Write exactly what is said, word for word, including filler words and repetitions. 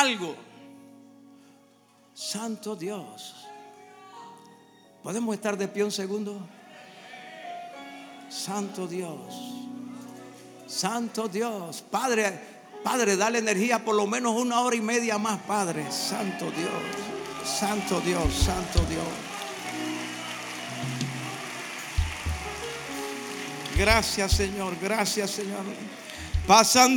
algo. Santo Dios. ¿Podemos estar de pie un segundo? Santo Dios. Santo Dios. Padre, Padre, dale energía por lo menos una hora y media más, Padre. Santo Dios. Santo Dios. Santo Dios. Gracias, Señor. Gracias, Señor. Pasando